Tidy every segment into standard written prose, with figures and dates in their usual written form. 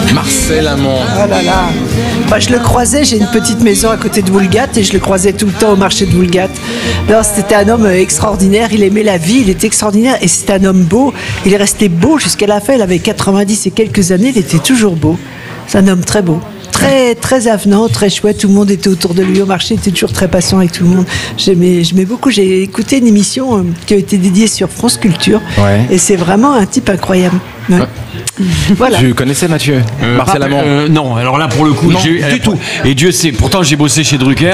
Marcel Amand. Oh là là. Bah, je le croisais, j'ai une petite maison à côté de Woolgate et je le croisais tout le temps au marché de Woolgate. Alors, c'était un homme extraordinaire, il aimait la vie, il était extraordinaire et c'était un homme beau. Il est resté beau jusqu'à la fin, il avait 90 et quelques années, il était toujours beau. C'est un homme très beau. Très, très avenant, très chouette. Tout le monde était autour de lui au marché. Il était toujours très patient avec tout le monde. J'aimais beaucoup. J'ai écouté une émission qui a été dédiée sur France Culture. Ouais. Et c'est vraiment un type incroyable. Ouais. Voilà. Tu connaissais Mathieu Marcel Amand? Non, alors là pour le coup, non, du tout. Et Dieu sait, pourtant j'ai bossé chez Drucker.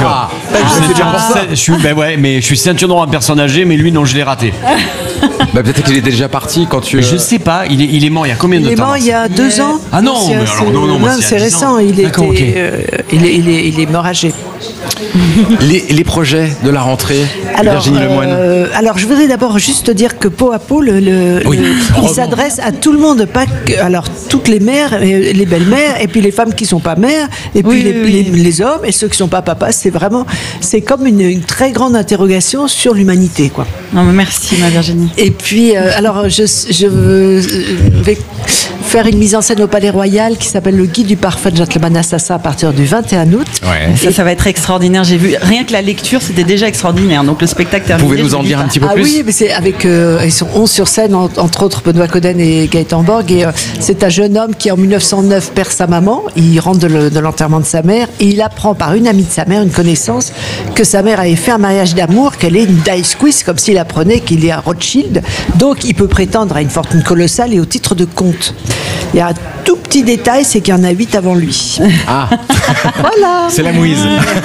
Je suis ceinture noire en personne âgée, mais lui non, je l'ai raté. Peut-être qu'il était déjà parti quand tu. Je sais pas, il est mort il y a combien de temps? Il est mort il y a 2 ans. Ah non, mais alors non, c'est récent. Il est mort âgé. Les projets de la rentrée, Virginie Lemoine. Alors, je voudrais d'abord juste dire que Pot à Pot, il s'adresse à tout le monde, pas que, alors toutes les mères, les belles-mères, et puis les femmes qui sont pas mères, et puis les hommes et ceux qui sont pas papas. C'est comme une très grande interrogation sur l'humanité, quoi. Non, mais merci, ma Virginie. Et puis, alors, je vais faire une mise en scène au Palais Royal qui s'appelle Le Guide du parfum de Gentleman Assassin à partir du 21 août. Ouais. Ça va être extraordinaire. J'ai vu, rien que la lecture, c'était déjà extraordinaire. Donc le spectacle terminé. Vous pouvez nous en dire un petit peu plus? Oui, mais c'est avec, ils sont 11 sur scène, entre autres Benoît Coden et Gaëtan Borg. Et c'est un jeune homme qui, en 1909, perd sa maman. Il rentre de l'enterrement de sa mère et il apprend par une amie de sa mère, une connaissance, que sa mère avait fait un mariage d'amour, qu'elle est une dice quiz, comme s'il apprenait qu'il est un Rothschild. Donc il peut prétendre à une fortune colossale et au titre de comte. Il y a un tout petit détail, c'est qu'il y en a 8 avant lui. Ah. Voilà. C'est la mouise.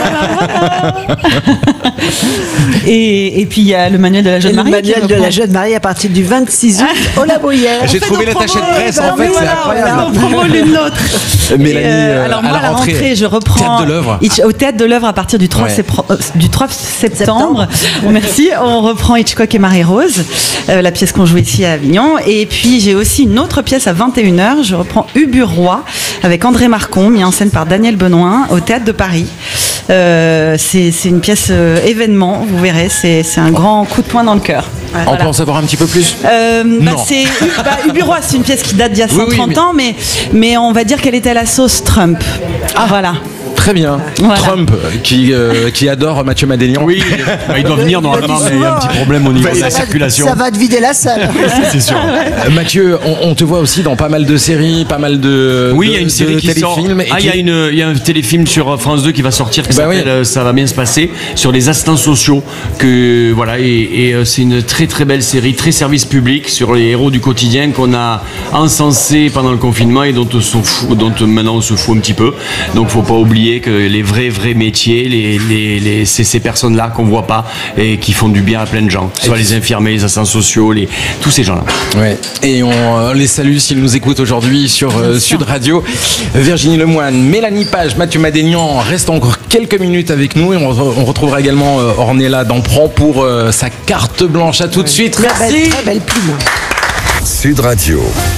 Et puis il y a le manuel de la jeune mariée. Le manuel de la jeune mariée à partir du 26 août au La Bruyère. J'ai trouvé l'attaché de presse, en fait, c'est incroyable. On promo l'une l'autre. Mélanie, alors moi, à la rentrée, je reprends au Théâtre de l'Œuvre à partir du 3 septembre. Merci. On reprend Hitchcock et Marie-Rose, la pièce qu'on joue ici à Avignon. Et puis j'ai aussi une autre pièce à 21h. Je reprends Ubu-Roi avec André Marcon, mis en scène par Daniel Benoît au Théâtre de Paris. C'est une pièce événement, vous verrez, c'est un grand coup de poing dans le cœur. On peut en savoir un petit peu plus? Ubu-Roi, c'est une pièce qui date d'il y a 130 ans, mais on va dire qu'elle était à la sauce Trump. Ah voilà. Très bien. Voilà. Trump, qui adore Mathieu Madénian. Oui, il doit venir normalement, mais il y a un petit problème au niveau de la circulation. Ça va te vider la salle. C'est sûr. Mathieu, on te voit aussi dans pas mal de séries, pas mal de il y a une série qui sort. Il y a un téléfilm sur France 2 qui va sortir qui s'appelle Ça va bien se passer, sur les assistants sociaux. C'est une très très belle série, très service public, sur les héros du quotidien qu'on a encensés pendant le confinement et dont maintenant on se fout un petit peu. Donc faut pas oublier que les vrais métiers, c'est ces personnes-là qu'on voit pas et qui font du bien à plein de gens, soit les infirmiers, les assistants sociaux, tous ces gens-là. Ouais. Et on les salue s'ils nous écoutent aujourd'hui sur Sud Radio. Virginie Lemoine, Mélanie Page, Mathieu Madénian restent encore quelques minutes avec nous et on retrouvera également Ornella Dampron pour sa carte blanche. À tout de suite. Merci. Très belle plume. Sud Radio.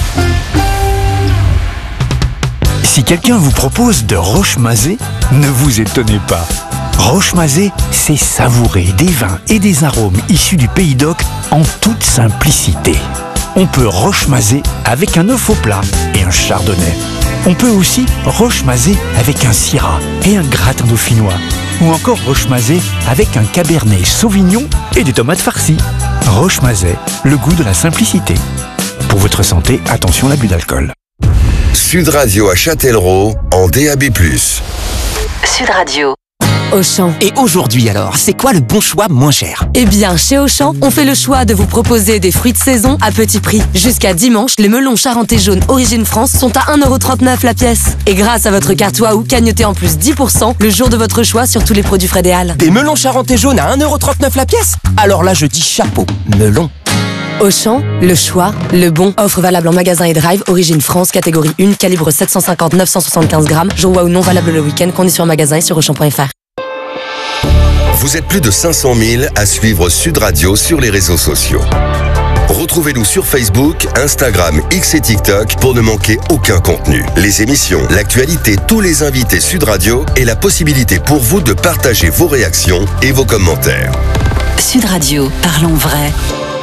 Si quelqu'un vous propose de Rochemazé, ne vous étonnez pas. Rochemazé, c'est savourer des vins et des arômes issus du Pays d'Oc en toute simplicité. On peut Rochemazé avec un œuf au plat et un chardonnay. On peut aussi Rochemazé avec un syrah et un gratin dauphinois. Ou encore Rochemazé avec un cabernet sauvignon et des tomates farcies. Rochemazé, le goût de la simplicité. Pour votre santé, attention à l'abus d'alcool. Sud Radio à Châtellerault en DAB+. Sud Radio. Auchan. Et aujourd'hui alors, c'est quoi le bon choix moins cher? Eh bien, chez Auchan, on fait le choix de vous proposer des fruits de saison à petit prix. Jusqu'à dimanche, les melons charentais jaunes Origine France sont à 1,39€ la pièce. Et grâce à votre carte Waouh, cagnotez en plus 10% le jour de votre choix sur tous les produits Frédéal. Des melons charentais jaunes à 1,39€ la pièce? Alors là, je dis chapeau, melon. Auchan, le choix, le bon. Offre valable en magasin et drive, Origine France, catégorie 1, calibre 750-975 grammes. Jour Waouh non valable le week-end, conditions en magasin et sur Auchan.fr. Vous êtes plus de 500 000 à suivre Sud Radio sur les réseaux sociaux. Retrouvez-nous sur Facebook, Instagram, X et TikTok pour ne manquer aucun contenu. Les émissions, l'actualité, tous les invités Sud Radio et la possibilité pour vous de partager vos réactions et vos commentaires. Sud Radio, parlons vrai.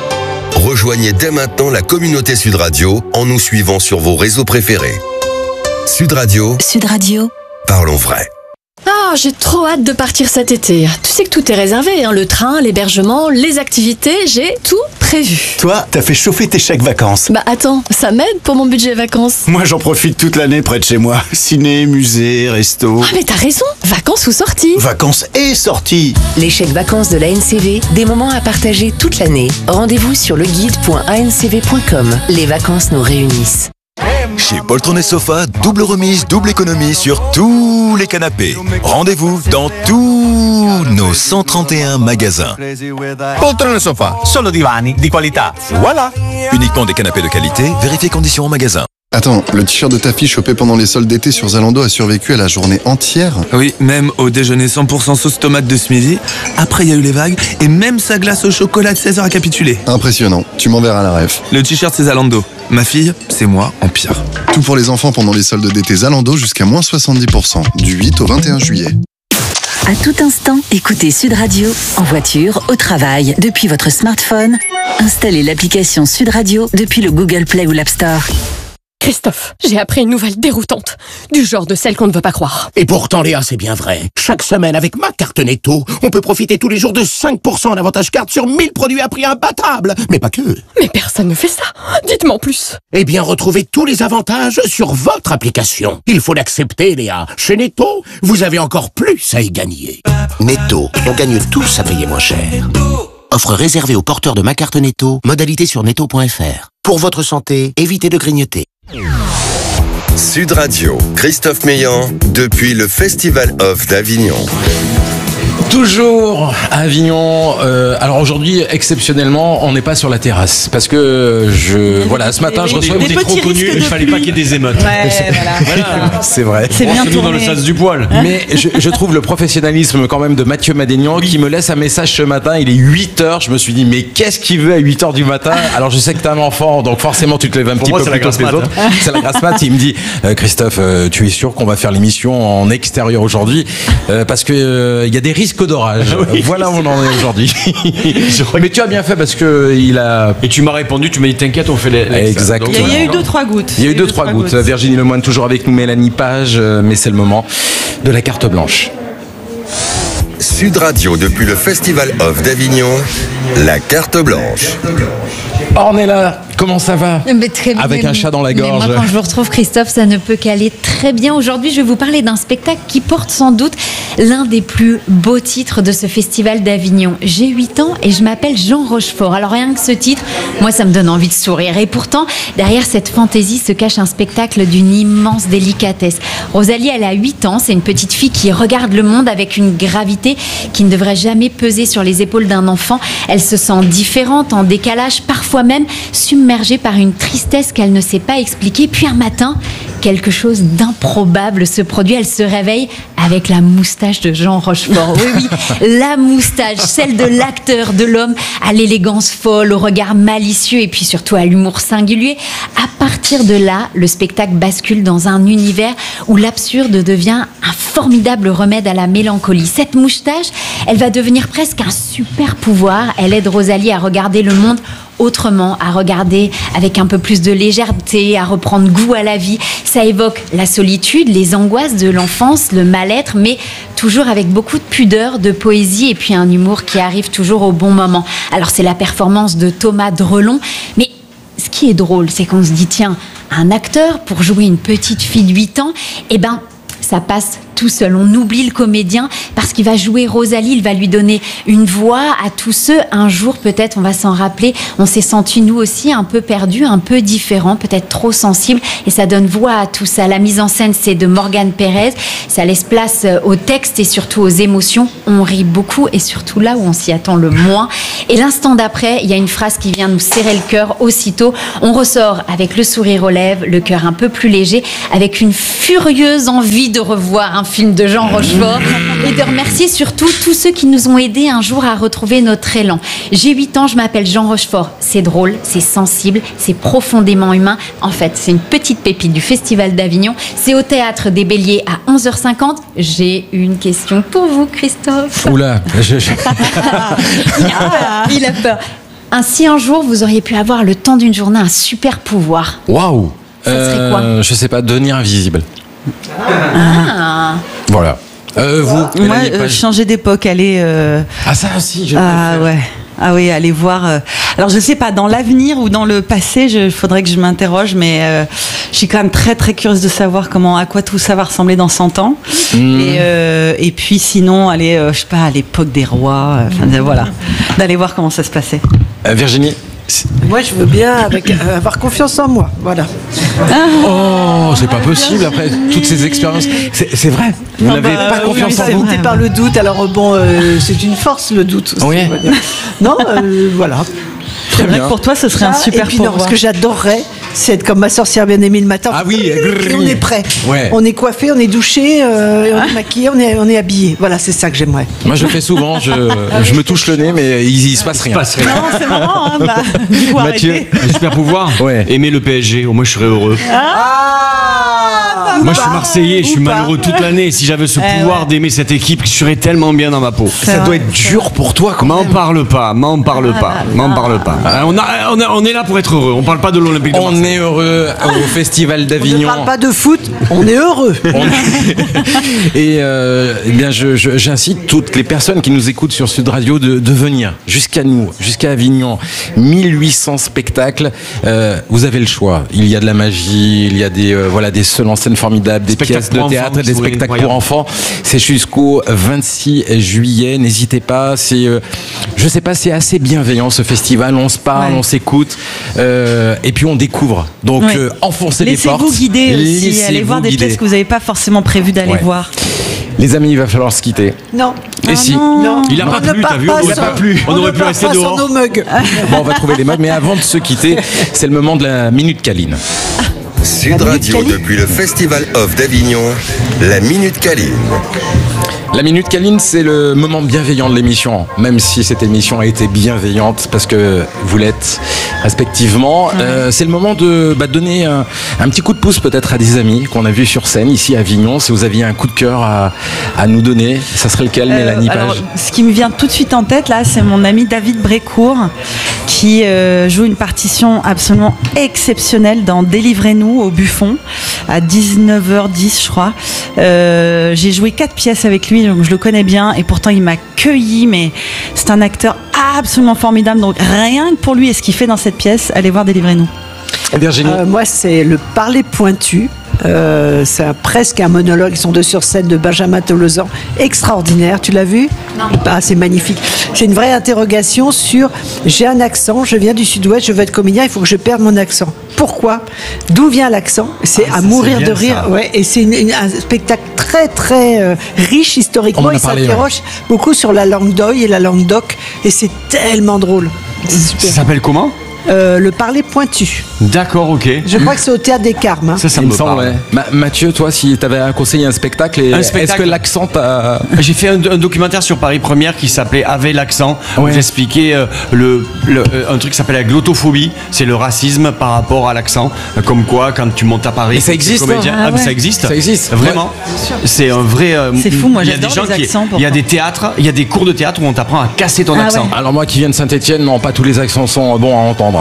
Rejoignez dès maintenant la communauté Sud Radio en nous suivant sur vos réseaux préférés. Sud Radio. Sud Radio. Parlons vrai. Ah, j'ai trop hâte de partir cet été. Tu sais que tout est réservé, hein, le train, l'hébergement, les activités, j'ai tout prévu. Toi, t'as fait chauffer tes chèques vacances. Bah attends, ça m'aide pour mon budget vacances. Moi, j'en profite toute l'année près de chez moi. Ciné, musée, resto. Ah mais t'as raison, vacances ou sorties. Vacances et sorties. Les chèques vacances de l'ANCV, des moments à partager toute l'année. Rendez-vous sur leguide.ancv.com. Les vacances nous réunissent. Chez Poltron & Sofa, double remise, double économie sur tous les canapés. Rendez-vous dans tous nos 131 magasins. Poltron & Sofa, solo divani di qualità. Voilà. Uniquement des canapés de qualité, vérifiez conditions en magasin. Attends, le t-shirt de ta fille chopé pendant les soldes d'été sur Zalando a survécu à la journée entière? Oui, même au déjeuner 100% sauce tomate de ce midi. Après, il y a eu les vagues et même sa glace au chocolat de 16h a capitulé. Impressionnant, tu m'enverras la ref. Le t-shirt, c'est Zalando. Ma fille, c'est moi en pire. Tout pour les enfants pendant les soldes d'été Zalando jusqu'à moins 70%, du 8 au 21 juillet. À tout instant, écoutez Sud Radio, en voiture, au travail, depuis votre smartphone. Installez l'application Sud Radio depuis le Google Play ou l'App Store. Christophe, j'ai appris une nouvelle déroutante, du genre de celle qu'on ne veut pas croire. Et pourtant, Léa, c'est bien vrai. Chaque semaine, avec ma carte Netto, on peut profiter tous les jours de 5% d'avantage carte sur 1000 produits à prix imbattable. Mais pas que. Mais personne ne fait ça. Dites-moi en plus. Eh bien, retrouvez tous les avantages sur votre application. Il faut l'accepter, Léa. Chez Netto, vous avez encore plus à y gagner. Netto, on gagne tous à payer moins cher. Offre réservée aux porteurs de ma carte Netto, modalité sur netto.fr. Pour votre santé, évitez de grignoter. Sud Radio, Christophe Meillan, depuis le Festival Off d'Avignon. Toujours à Avignon. Alors aujourd'hui, exceptionnellement, on n'est pas sur la terrasse parce que ce matin, je reçois des trop connus. Il fallait pas qu'il y ait des émeutes. Ouais, voilà. C'est vrai. C'est bien tourné. Dans le sens du poil. Mais je trouve le professionnalisme quand même de Mathieu Madénian qui me laisse un message ce matin. Il est 8h. Je me suis dit, mais qu'est-ce qu'il veut à 8h du matin? Alors je sais que t'es un enfant, donc forcément tu te lèves un petit peu plus tôt que les autres. C'est la grasse mat. Il me dit, Christophe, tu es sûr qu'on va faire l'émission en extérieur aujourd'hui parce que il y a des risques d'orage. Oui, voilà où on en est aujourd'hui. Mais tu as bien fait parce que il a. Et tu m'as répondu, tu m'as dit t'inquiète, on fait les. Exactement. Il y a eu 2-3 gouttes. Il y a eu 2-3 gouttes. Virginie Lemoine toujours avec nous, Mélanie Page, mais c'est le moment de la carte blanche. Sud Radio depuis le Festival Off d'Avignon, la carte blanche. Ornella, comment ça va? Très bien. Avec un chat dans la gorge. Mais moi, quand je vous retrouve, Christophe, ça ne peut qu'aller très bien. Aujourd'hui, je vais vous parler d'un spectacle qui porte sans doute l'un des plus beaux titres de ce festival d'Avignon. J'ai 8 ans et je m'appelle Jean Rochefort. Alors rien que ce titre, moi, ça me donne envie de sourire. Et pourtant, derrière cette fantaisie se cache un spectacle d'une immense délicatesse. Rosalie, elle a 8 ans. C'est une petite fille qui regarde le monde avec une gravité qui ne devrait jamais peser sur les épaules d'un enfant. Elle se sent différente, en décalage, parfois même submergée par une tristesse qu'elle ne sait pas expliquer. Puis un matin, quelque chose d'improbable se produit. Elle se réveille avec la moustache de Jean Rochefort. Oui, la moustache, celle de l'acteur, de l'homme à l'élégance folle, au regard malicieux et puis surtout à l'humour singulier. À partir de là, le spectacle bascule dans un univers où l'absurde devient un formidable remède à la mélancolie. Cette moustache, elle va devenir presque un super pouvoir. Elle aide Rosalie à regarder le monde autrement, à regarder avec un peu plus de légèreté, à reprendre goût à la vie. Ça évoque la solitude, les angoisses de l'enfance, le mal-être, mais toujours avec beaucoup de pudeur, de poésie et puis un humour qui arrive toujours au bon moment. Alors c'est la performance de Thomas Drelon, mais ce qui est drôle, c'est qu'on se dit, tiens, un acteur pour jouer une petite fille de 8 ans, ça passe tout seul. On oublie le comédien parce qu'il va jouer Rosalie, il va lui donner une voix à tous ceux. Un jour, peut-être, on va s'en rappeler, on s'est sentis, nous aussi, un peu perdus, un peu différents, peut-être trop sensibles, et ça donne voix à tout ça. La mise en scène, c'est de Morgane Pérez. Ça laisse place au texte et surtout aux émotions. On rit beaucoup et surtout là où on s'y attend le moins. Et l'instant d'après, il y a une phrase qui vient nous serrer le cœur aussitôt. On ressort avec le sourire aux lèvres, le cœur un peu plus léger, avec une furieuse envie de revoir un film de Jean Rochefort et de remercier surtout tous ceux qui nous ont aidés un jour à retrouver notre élan. J'ai 8 ans, je m'appelle Jean Rochefort. C'est drôle, c'est sensible, c'est profondément humain. En fait, c'est une petite pépite du Festival d'Avignon. C'est au Théâtre des Béliers à 11h50. J'ai une question pour vous, Christophe. Oula, il a peur. Si un jour vous auriez pu avoir le temps d'une journée un super pouvoir. Waouh! Ça serait quoi? Je sais pas, devenir invisible. Ah. Voilà. Vous, moi, changer d'époque, aller. Ah, ça aussi, je ouais. Ah oui, aller voir. Alors, je sais pas, dans l'avenir ou dans le passé, il faudrait que je m'interroge, mais je suis quand même très très curieuse de savoir à quoi tout ça va ressembler dans 100 ans. Et puis, sinon, aller, je sais pas, à l'époque des rois. Voilà, d'aller voir comment ça se passait. Virginie. Moi, je veux bien avoir confiance en moi. Voilà. Oh, c'est pas possible après toutes ces expériences. C'est vrai. Vous n'avez pas confiance en vous. Par le doute. Alors bon, c'est une force le doute. Aussi, oui. Non, voilà. C'est vrai que pour toi, ce serait un super pouvoir. Ce que j'adorerais, c'est être comme ma sorcière bien-aimée le matin. Ah oui. Et on est prêt. Ouais. On est coiffé, on est douché, on est maquillé, on est habillé. Voilà, c'est ça que j'aimerais. Moi, je le fais souvent. Je me touche le nez, mais il se passe rien. Non, c'est marrant. Hein, Mathieu, un super pouvoir. Ouais. Aimer le PSG. Au moins, je serais heureux. Moi, je suis Marseillais, je suis malheureux toute l'année. Si j'avais ce pouvoir d'aimer cette équipe, je serais tellement bien dans ma peau. Ça doit être dur pour toi. M'en parle pas. On est là pour être heureux. On parle pas de l'Olympique de Marseille. On est heureux au Festival d'Avignon. On ne parle pas de foot, on est heureux. Et eh bien, j'incite toutes les personnes qui nous écoutent sur Sud Radio de venir jusqu'à nous, jusqu'à Avignon. 1800 spectacles. Vous avez le choix. Il y a de la magie, il y a des seuls en scène formidables, des pièces de théâtre et des spectacles pour enfants. C'est jusqu'au 26 juillet. N'hésitez pas. Je sais pas, c'est assez bienveillant ce festival. On se parle, on s'écoute, et puis on découvre. Donc enfoncez les portes. Laissez-vous guider aussi. Allez voir des pièces que vous n'avez pas forcément prévu d'aller voir. Les amis, il va falloir se quitter. Non. Et si non. Il n'a pas plu, t'as vu? Il n'a pas plu. On aurait pu rester dehors. Nos mugs. Bon, on va trouver les mugs, mais avant de se quitter, c'est le moment de la Minute Câline. Sud Radio, depuis le Festival Off d'Avignon, la Minute Câline. La Minute Câline, c'est le moment bienveillant de l'émission, même si cette émission a été bienveillante parce que vous l'êtes respectivement. C'est le moment de donner un petit coup de pouce peut-être à des amis qu'on a vus sur scène ici à Avignon. Si vous aviez un coup de cœur à nous donner, ça serait lequel, Mélanie Page? Alors, ce qui me vient tout de suite en tête là, c'est mon ami David Brécourt qui joue une partition absolument exceptionnelle dans Délivrez-nous au Buffon à 19h10 je crois. J'ai joué 4 pièces avec lui, donc je le connais bien et pourtant il m'a cueilli, mais c'est un acteur absolument formidable, donc rien que pour lui et ce qu'il fait dans cette pièce, allez voir Délivrez-nous. Virginie. Moi c'est le parler pointu. C'est presque un monologue, ils sont deux sur scène, de Benjamin Tolosan, extraordinaire. Tu l'as vu? Non. C'est magnifique. C'est une vraie interrogation sur j'ai un accent, je viens du sud-ouest, je veux être comédien, il faut que je perde mon accent. Pourquoi? D'où vient l'accent? C'est à mourir de rire. Ouais, et c'est un spectacle très très riche historiquement. Il s'interroge beaucoup sur la langue d'Oï et la langue d'Oc, et c'est tellement drôle. Ça s'appelle comment? Le parler pointu. D'accord, ok. Je crois que c'est au Théâtre des Carmes. Hein. Ça me parle. Ouais. Mathieu, toi, si tu avais à conseiller un spectacle, est-ce que l'accent t'a... J'ai fait un documentaire sur Paris Première qui s'appelait Avec l'accent, où j'expliquais un truc qui s'appelle la glottophobie, c'est le racisme par rapport à l'accent. Comme quoi, quand tu montes à Paris, et ça existe, comédien, ça existe. Ça existe. Vraiment. Ouais. C'est un vrai... c'est fou, moi j'adore les accents. Il y a des théâtres, il y a des cours de théâtre où on t'apprend à casser ton accent. Ouais. Alors moi qui viens de Saint-Etienne, non, pas tous les accents sont bons à entendre.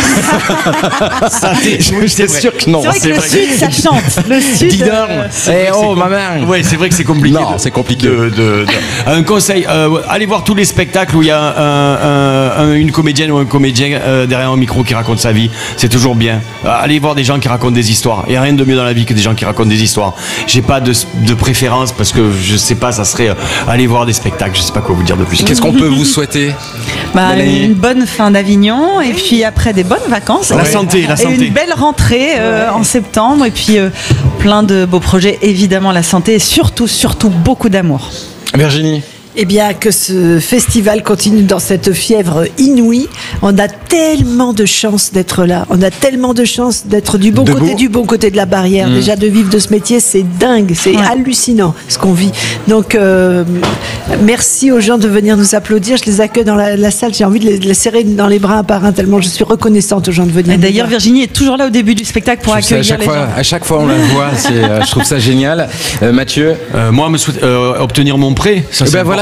C'est sûr que non. C'est vrai que le sud, ça chante. Le sud. maman. Ouais, c'est vrai que c'est compliqué. Non, c'est compliqué. Un conseil, allez voir tous les spectacles où il y a une comédienne ou un comédien derrière un micro qui raconte sa vie. C'est toujours bien. Allez voir des gens qui racontent des histoires. Il n'y a rien de mieux dans la vie que des gens qui racontent des histoires. J'ai pas de préférence parce que je sais pas, ça serait aller voir des spectacles. Je sais pas quoi vous dire de plus. Qu'est-ce qu'on peut vous souhaiter? Une bonne fin d'Avignon et puis après des bonnes vacances. La santé. Et une belle rentrée en septembre et puis plein de beaux projets, évidemment la santé et surtout beaucoup d'amour. Virginie. Eh bien, que ce festival continue dans cette fièvre inouïe. On a tellement de chance d'être là. On a tellement de chance d'être du bon côté de la barrière. Déjà, de vivre de ce métier, c'est dingue. C'est hallucinant ce qu'on vit. Donc, merci aux gens de venir nous applaudir. Je les accueille dans la salle. J'ai envie de les serrer dans les bras un par un, tellement je suis reconnaissante aux gens de venir. Et d'ailleurs, Virginie est toujours là au début du spectacle pour accueillir les gens. À chaque fois, on la voit. Je trouve ça génial. Mathieu, moi, obtenir mon prêt, ça c'est voilà.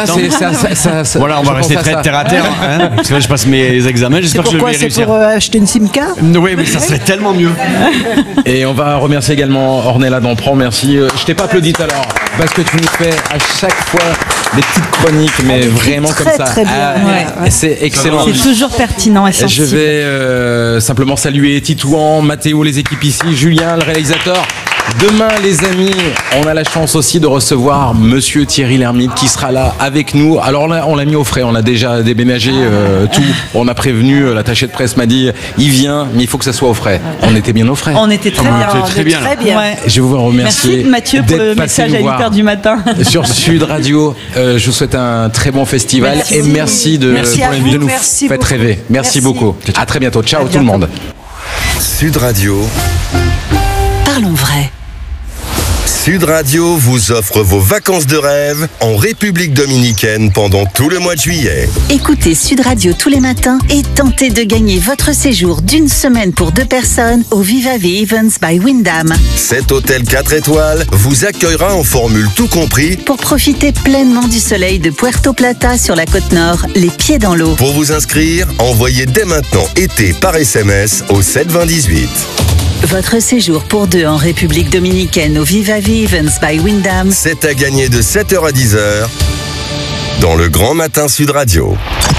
ça. Voilà, on va rester très terre à terre. Hein, parce que là, je passe mes examens, j'espère que je vais réussir. C'est pour acheter une SIM card? Oui, mais ça serait tellement mieux. Et on va remercier également Ornella Dampron. Merci. Je t'ai pas applaudi tout à l'heure parce que tu nous fais à chaque fois des petites chroniques, mais vraiment comme ça. Très bien. C'est excellent. C'est toujours pertinent et sensible. Je vais simplement saluer Titouan, Mathéo, les équipes ici, Julien, le réalisateur. Demain, les amis, on a la chance aussi de recevoir Monsieur Thierry Lhermitte qui sera là avec nous. Alors là, on l'a mis au frais, on a déjà déménagé tout. On a prévenu, l'attaché de presse m'a dit, il vient, mais il faut que ça soit au frais. On était bien au frais. On était très bien. Très bien. Ouais. Je vous remercie. Merci Mathieu pour le message à 8h du matin. Sur Sud Radio, je vous souhaite un très bon festival et merci de nous faire rêver. Merci beaucoup. À très bientôt. Ciao tout le monde. Sud Radio. Parlons vrai. Sud Radio vous offre vos vacances de rêve en République dominicaine pendant tout le mois de juillet. Écoutez Sud Radio tous les matins et tentez de gagner votre séjour d'une semaine pour 2 personnes au Viva Vie Events by Wyndham. Cet hôtel 4 étoiles vous accueillera en formule tout compris pour profiter pleinement du soleil de Puerto Plata sur la côte nord, les pieds dans l'eau. Pour vous inscrire, envoyez dès maintenant été par SMS au 72018. Votre séjour pour 2 en République dominicaine au Viva Vie Events by Wyndham. C'est à gagner de 7h à 10h dans le Grand Matin Sud Radio.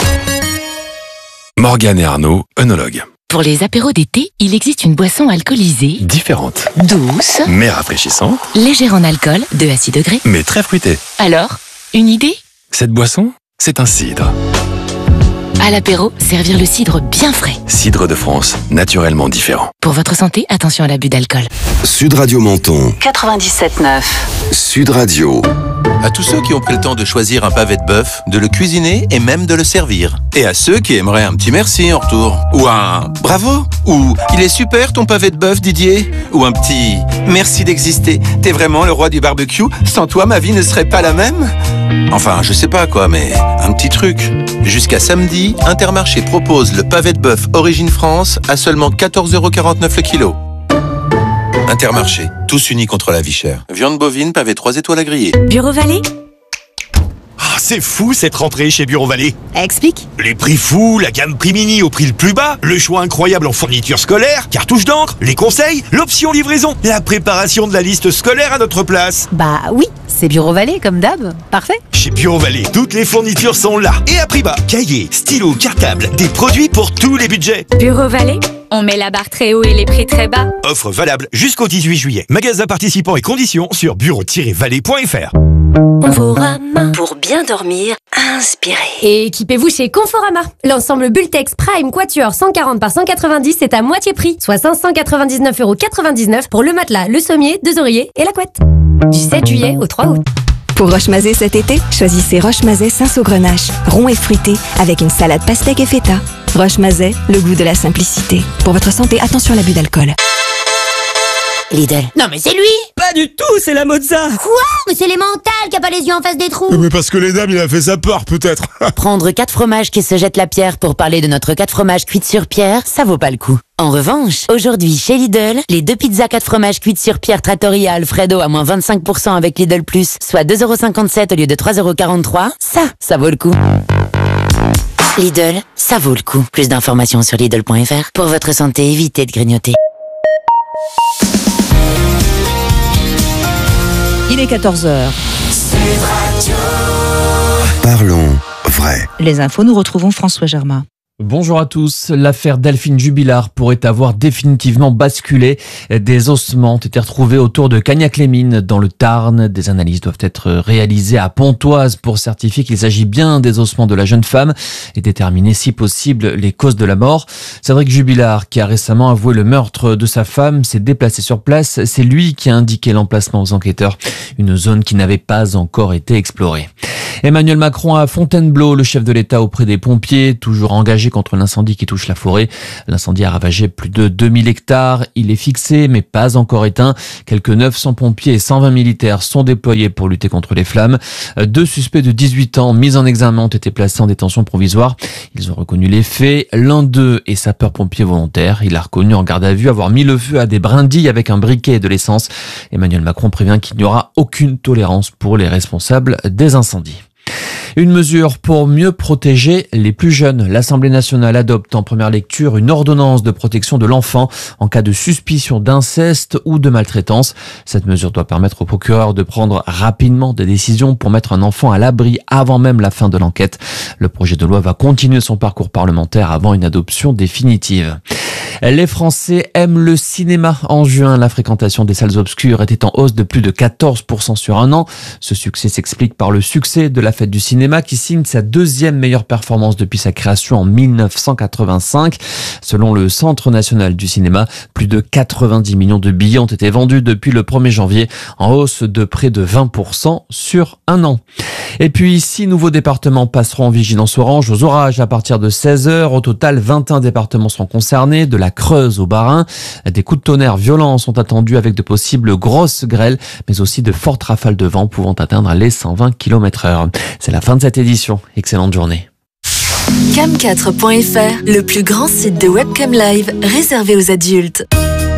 Morgane et Arnaud, œnologues. Pour les apéros d'été, il existe une boisson alcoolisée, Différente, douce, mais rafraîchissante, légère en alcool, de à 6 degrés. mais très fruitée. Alors, une idée? Cette boisson, c'est un cidre. À l'apéro, servir le cidre bien frais. Cidre de France, naturellement différent. Pour votre santé, attention à l'abus d'alcool. Sud Radio Menton. 97.9. Sud Radio. À tous ceux qui ont pris le temps de choisir un pavé de bœuf, de le cuisiner et même de le servir. Et à ceux qui aimeraient un petit merci en retour. Ou un bravo. Ou il est super ton pavé de bœuf, Didier. Ou un petit merci d'exister. T'es vraiment le roi du barbecue. Sans toi, ma vie ne serait pas la même. Enfin, je sais pas quoi, mais un petit truc. Jusqu'à samedi, Intermarché propose le pavé de bœuf Origine France à seulement 14,49€ le kilo. Intermarché, tous unis contre la vie chère. Viande bovine, pavé 3 étoiles à griller. Bureau Vallée? C'est fou cette rentrée chez Bureau Vallée. Explique. Les prix fous, la gamme prix mini au prix le plus bas, le choix incroyable en fournitures scolaires, cartouches d'encre, les conseils, l'option livraison, la préparation de la liste scolaire à notre place. Bah oui, c'est Bureau Vallée comme d'hab. Parfait. Chez Bureau Vallée, toutes les fournitures sont là et à prix bas. Cahiers, stylos, cartables, des produits pour tous les budgets. Bureau Vallée, on met la barre très haut et les prix très bas. Offre valable jusqu'au 18 juillet. Magasin participants et conditions sur bureau-vallée.fr. Conforama. Pour bien dormir, inspirez. Et équipez-vous chez Conforama. L'ensemble Bultex Prime Quatuor 140 par 190 est à moitié prix, soit 599,99€ pour le matelas, le sommier, 2 oreillers et la couette. Du 7 juillet au 3 août. Pour Roche-Mazet cet été, choisissez Roche-Mazet Saint-Saugrenache, rond et fruité, avec une salade pastèque et feta. Roche-Mazet, le goût de la simplicité. Pour votre santé, attention à l'abus d'alcool. Lidl. Non mais c'est lui! Pas du tout, c'est la Mozza! Quoi? Mais c'est les mentales qui a pas les yeux en face des trous! Mais parce que les dames, il a fait sa peur, peut-être! Prendre 4 fromages qui se jettent la pierre pour parler de notre 4 fromages cuites sur pierre, ça vaut pas le coup. En revanche, aujourd'hui chez Lidl, les 2 pizzas 4 fromages cuites sur pierre Trattoria Alfredo à moins 25% avec Lidl Plus, soit 2,57€ au lieu de 3,43€, ça vaut le coup. Lidl, ça vaut le coup. Plus d'informations sur Lidl.fr. Pour votre santé, évitez de grignoter. Il est 14h. Parlons vrai. Les infos, nous retrouvons François Germain. Bonjour à tous. L'affaire Delphine Jubilard pourrait avoir définitivement basculé. Des ossements ont été retrouvés autour de Cagnac-les-Mines dans le Tarn. Des analyses doivent être réalisées à Pontoise pour certifier qu'il s'agit bien des ossements de la jeune femme et déterminer si possible les causes de la mort. Cédric Jubilard, qui a récemment avoué le meurtre de sa femme, s'est déplacé sur place. C'est lui qui a indiqué l'emplacement aux enquêteurs. Une zone qui n'avait pas encore été explorée. Emmanuel Macron à Fontainebleau, le chef de l'État auprès des pompiers, toujours engagé contre l'incendie qui touche la forêt. L'incendie a ravagé plus de 2000 hectares. Il est fixé, mais pas encore éteint. Quelques 900 pompiers et 120 militaires sont déployés pour lutter contre les flammes. 2 suspects de 18 ans mis en examen ont été placés en détention provisoire. Ils ont reconnu les faits. L'un d'eux est sapeur-pompier volontaire. Il a reconnu en garde à vue avoir mis le feu à des brindilles avec un briquet et de l'essence. Emmanuel Macron prévient qu'il n'y aura aucune tolérance pour les responsables des incendies. Une mesure pour mieux protéger les plus jeunes. L'Assemblée nationale adopte en première lecture une ordonnance de protection de l'enfant en cas de suspicion d'inceste ou de maltraitance. Cette mesure doit permettre au procureur de prendre rapidement des décisions pour mettre un enfant à l'abri avant même la fin de l'enquête. Le projet de loi va continuer son parcours parlementaire avant une adoption définitive. Les Français aiment le cinéma. En juin, la fréquentation des salles obscures était en hausse de plus de 14% sur un an. Ce succès s'explique par le succès de la Fête du cinéma qui signe sa deuxième meilleure performance depuis sa création en 1985. Selon le Centre national du cinéma, plus de 90 millions de billets ont été vendus depuis le 1er janvier, en hausse de près de 20% sur un an. Et puis, 6 nouveaux départements passeront en vigilance orange aux orages à partir de 16h. Au total, 21 départements seront concernés, de la Creuse au Bas-Rhin. Des coups de tonnerre violents sont attendus avec de possibles grosses grêles, mais aussi de fortes rafales de vent pouvant atteindre les 120 km/h. C'est la fin de cette édition. Excellente journée. Cam4.fr, le plus grand site de webcam live réservé aux adultes.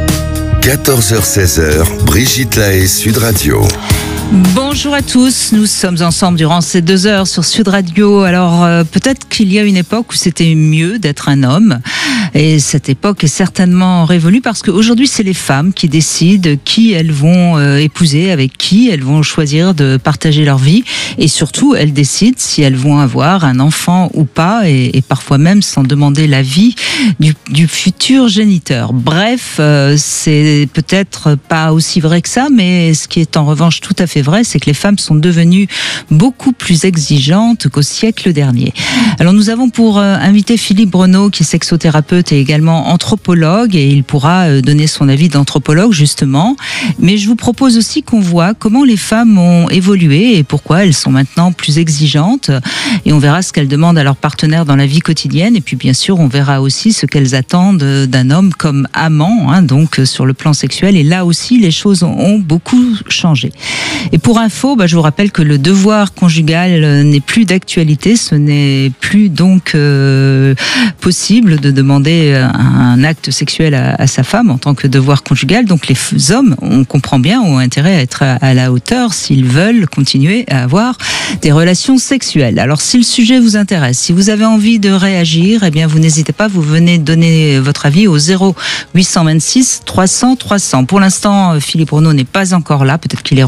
14h-16h, Brigitte Lahaie, Sud Radio. Bonjour à tous, nous sommes ensemble durant ces 2 heures sur Sud Radio. Alors peut-être qu'il y a une époque où c'était mieux d'être un homme, et cette époque est certainement révolue parce qu'aujourd'hui c'est les femmes qui décident qui elles vont épouser, avec qui elles vont choisir de partager leur vie, et surtout elles décident si elles vont avoir un enfant ou pas, et parfois même sans demander l'avis du futur géniteur. Bref, c'est peut-être pas aussi vrai que ça, mais ce qui est en revanche tout à fait vrai, c'est que les femmes sont devenues beaucoup plus exigeantes qu'au siècle dernier. Alors nous avons pour invité Philippe Breneau, qui est sexothérapeute et également anthropologue, et il pourra donner son avis d'anthropologue justement. Mais je vous propose aussi qu'on voit comment les femmes ont évolué et pourquoi elles sont maintenant plus exigeantes, et on verra ce qu'elles demandent à leur partenaire dans la vie quotidienne, et puis bien sûr on verra aussi ce qu'elles attendent d'un homme comme amant, donc sur le plan sexuel, et là aussi les choses ont beaucoup changé. Et pour info, je vous rappelle que le devoir conjugal n'est plus d'actualité. Ce n'est plus donc possible de demander un acte sexuel à sa femme en tant que devoir conjugal. Donc les hommes, on comprend bien, ont intérêt à être à la hauteur s'ils veulent continuer à avoir des relations sexuelles. Alors si le sujet vous intéresse, si vous avez envie de réagir, eh bien vous n'hésitez pas, vous venez donner votre avis au 0826 300 300. Pour l'instant, Philippe Breneau n'est pas encore là. Peut-être qu'il est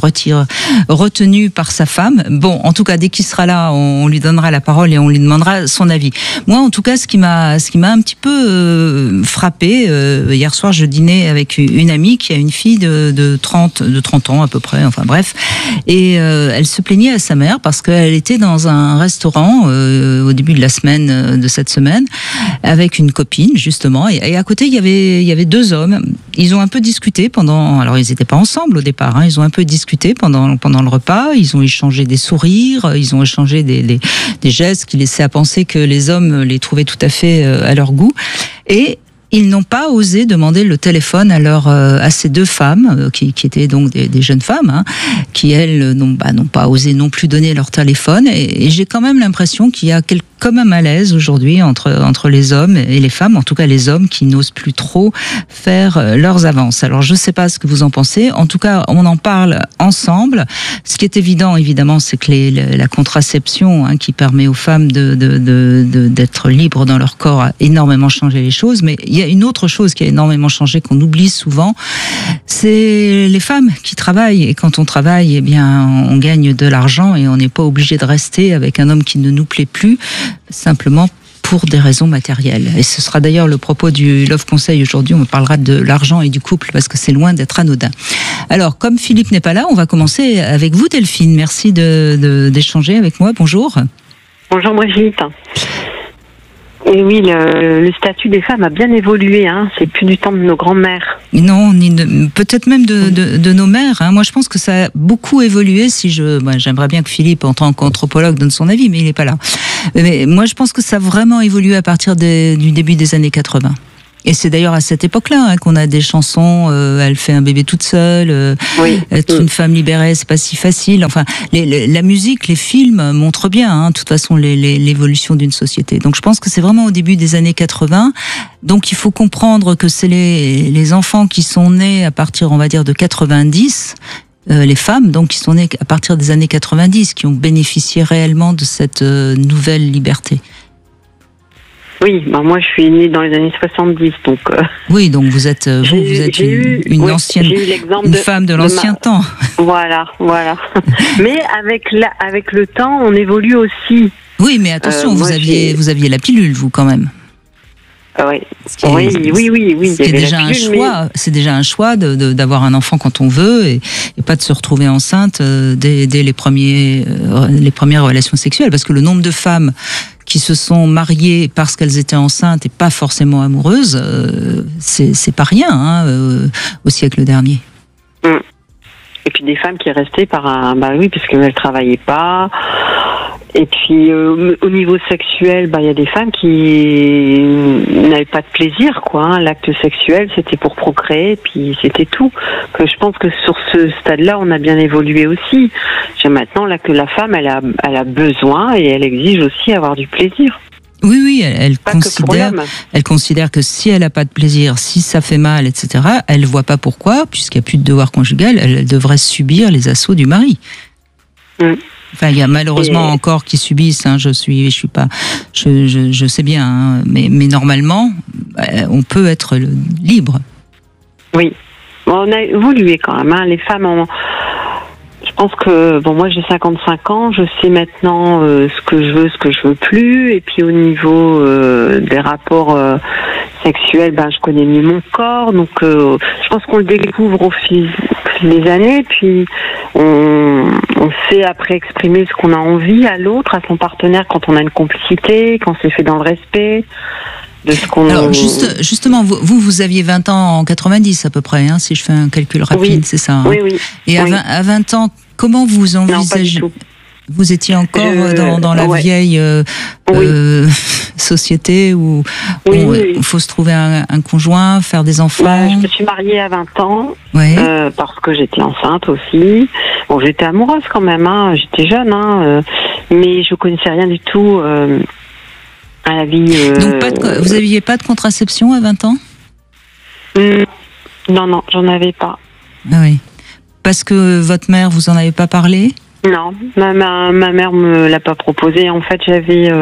retenu par sa femme. Bon, en tout cas, dès qu'il sera là, on lui donnera la parole et on lui demandera son avis. Moi, en tout cas, ce qui m'a un petit peu frappé, hier soir, je dînais avec une amie qui a une fille de 30 ans à peu près, enfin bref, et elle se plaignait à sa mère parce qu'elle était dans un restaurant au début de la semaine, de cette semaine, avec une copine, justement, et à côté, il y avait 2 hommes. Ils ont un peu discuté alors ils n'étaient pas ensemble au départ, ils ont un peu discuté pendant le repas, ils ont échangé des sourires, ils ont échangé des gestes qui laissaient à penser que les hommes les trouvaient tout à fait à leur goût, et ils n'ont pas osé demander le téléphone à ces 2 femmes qui étaient donc des jeunes femmes, qui elles n'ont pas osé non plus donner leur téléphone, et j'ai quand même l'impression qu'il y a comme un malaise aujourd'hui entre les hommes et les femmes, en tout cas les hommes qui n'osent plus trop faire leurs avances. Alors je ne sais pas ce que vous en pensez, en tout cas on en parle ensemble. Ce qui est évident évidemment, c'est que la contraception qui permet aux femmes d'être libres dans leur corps a énormément changé les choses, mais il y a une autre chose qui a énormément changé qu'on oublie souvent, c'est les femmes qui travaillent, et quand on travaille, eh bien on gagne de l'argent et on n'est pas obligé de rester avec un homme qui ne nous plaît plus, simplement pour des raisons matérielles. Et ce sera d'ailleurs le propos du Love Conseil aujourd'hui. On parlera de l'argent et du couple parce que c'est loin d'être anodin. Alors, comme Philippe n'est pas là, on va commencer avec vous, Delphine. Merci d'échanger avec moi. Bonjour. Bonjour Brigitte. Et oui, le statut des femmes a bien évolué. C'est plus du temps de nos grands-mères. Non, peut-être même de nos mères. Moi, je pense que ça a beaucoup évolué. J'aimerais bien que Philippe, en tant qu'anthropologue, donne son avis, mais il n'est pas là. Mais moi, je pense que ça a vraiment évolué à partir du début des années 80. Et c'est d'ailleurs à cette époque-là qu'on a des chansons, elle fait un bébé toute seule, être une femme libérée, c'est pas si facile. Enfin, la musique, les films montrent bien, de toute façon, l'évolution d'une société. Donc je pense que c'est vraiment au début des années 80. Donc il faut comprendre que c'est les enfants qui sont nés à partir, on va dire, de 90, les femmes, donc qui sont nées à partir des années 90, qui ont bénéficié réellement de cette nouvelle liberté. Oui, moi je suis née dans les années 70, donc. Oui, donc vous êtes une ancienne, une femme de l'ancien temps. Voilà. Mais avec le temps, on évolue aussi. Oui, mais attention, vous aviez la pilule, vous quand même. Oui. C'est déjà un choix. Mais... C'est déjà un choix d'avoir un enfant quand on veut et pas de se retrouver enceinte dès les premières relations sexuelles, parce que le nombre de femmes qui se sont mariées parce qu'elles étaient enceintes et pas forcément amoureuses, c'est pas rien au siècle dernier. Et puis des femmes qui restaient parce qu'elles travaillaient pas. Et puis au niveau sexuel, il y a des femmes qui n'avaient pas de plaisir, quoi. L'acte sexuel, c'était pour procréer, puis c'était tout. Que je pense que sur ce stade-là, on a bien évolué aussi. Maintenant, là, que la femme, elle a besoin et elle exige aussi avoir du plaisir. Oui, elle considère que si elle n'a pas de plaisir, si ça fait mal, etc., elle voit pas pourquoi, puisqu'il n'y a plus de devoir conjugal, elle devrait subir les assauts du mari. Enfin, il y a malheureusement encore qui subissent. Je sais bien, mais normalement, on peut être libre. Oui, on a évolué quand même. Les femmes ont. Je pense que moi j'ai 55 ans, je sais maintenant ce que je veux plus, et puis au niveau des rapports sexuels, je connais mieux mon corps, donc je pense qu'on le découvre au fil des années, puis on sait après exprimer ce qu'on a envie à l'autre, à son partenaire, quand on a une complicité, quand c'est fait dans le respect. Alors justement, vous aviez 20 ans en 90 à peu près, si je fais un calcul rapide, c'est ça. Oui. Et à 20 ans, comment vous envisagez? Vous étiez encore dans la vieille société où il faut se trouver un conjoint, faire des enfants. Je me suis mariée à 20 ans parce que j'étais enceinte aussi. Bon, j'étais amoureuse quand même, j'étais jeune, mais je connaissais rien du tout à la vie. Donc vous n'aviez pas de contraception à 20 ans? Non, j'en avais pas. Ah oui. Parce que votre mère vous en avait pas parlé? Non, ma mère me l'a pas proposé. En fait,